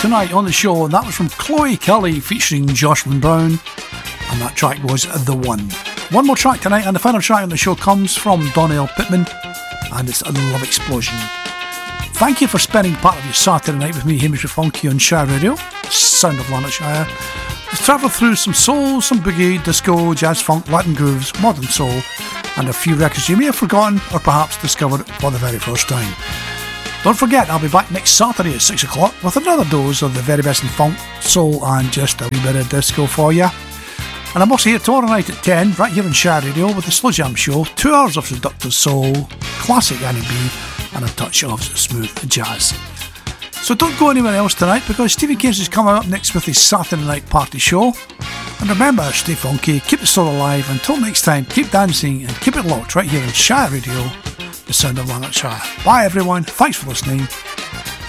tonight on the show, and that was from Chloe Kelly featuring Jocelyn Brown, and that track was The One. One more track tonight, and the final track on the show comes from Donnell Pittman, and it's A Love Explosion. Thank you for spending part of your Saturday night with me, Hamish Funky, on Shire Radio, sound of Lanarkshire. Let's travel through some soul, some boogie, disco, jazz funk, Latin grooves, modern soul, and a few records you may have forgotten or perhaps discovered for the very first time. Don't forget, I'll be back next Saturday at 6 o'clock with another dose of the very best in funk, soul and just a wee bit of disco for you. And I'm also here tomorrow night at 10, right here on Shire Radio with the Slow Jam Show, 2 hours of seductive soul, classic Annie B, and a touch of smooth jazz. So don't go anywhere else tonight, because Stevie Case is coming up next with his Saturday night party show. And remember, stay funky, keep the soul alive. Until next time, keep dancing and keep it locked right here on Shire Radio, the sound of Lanarkshire. Bye everyone, thanks for listening.